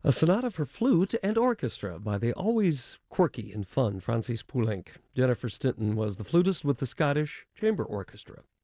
A sonata for flute and orchestra by the always quirky and fun Francis Poulenc. Jennifer Stinton was the flutist with the Scottish Chamber Orchestra.